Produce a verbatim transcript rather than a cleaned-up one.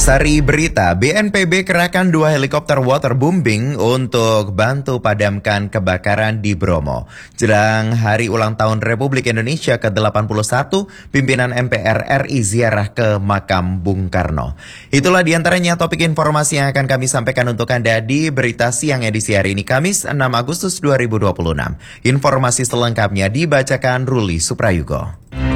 Sari berita, B N P B kerahkan dua helikopter waterbombing untuk bantu padamkan kebakaran di Bromo. Jelang hari ulang tahun Republik Indonesia ke delapan puluh satu, pimpinan M P R R I ziarah ke makam Bung Karno. Itulah diantaranya topik informasi yang akan kami sampaikan untuk Anda di Berita Siang edisi hari ini Kamis enam Agustus dua ribu dua puluh enam. Informasi selengkapnya dibacakan Ruli Suprayugo.